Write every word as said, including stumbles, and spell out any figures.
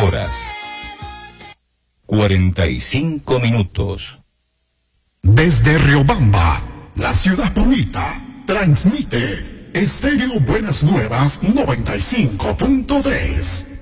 horas cuarenta y cinco minutos. Desde Riobamba, la ciudad bonita, transmite Estéreo Buenas Nuevas noventa y cinco punto tres.